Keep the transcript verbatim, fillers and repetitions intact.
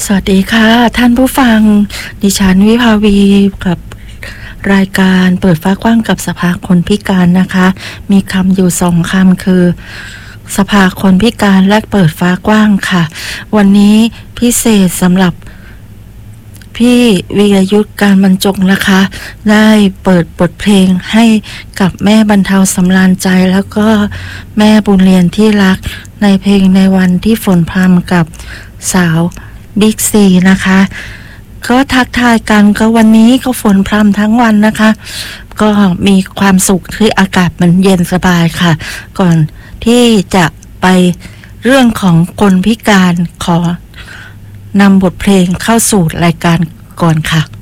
สวัสดีค่ะท่านผู้ฟังดิฉันวิภาวีกับรายการเปิดฟ้ากว้างกับสภาคนพิการนะคะมีคำอยู่สองคำคือสภาคนพิการและเปิดฟ้ากว้างค่ะวันนี้พิเศษสำหรับพี่วีรยุทธการบรรจงนะคะได้เปิดบทเพลงให้กับแม่บรรเทาสำราญใจแล้วก็แม่บุญเรียนที่รักในเพลงในวันที่ฝนพรำกับสาวบิ๊กซีนะคะก็ทักทายกันก็วันนี้ก็ฝนพรำทั้งวันนะคะก็มีความสุขที่อากาศมันเย็นสบายค่ะก่อนที่จะไปเรื่องของคนพิการขอนำบทเพลงเข้าสู่รายการก่อนค่ะ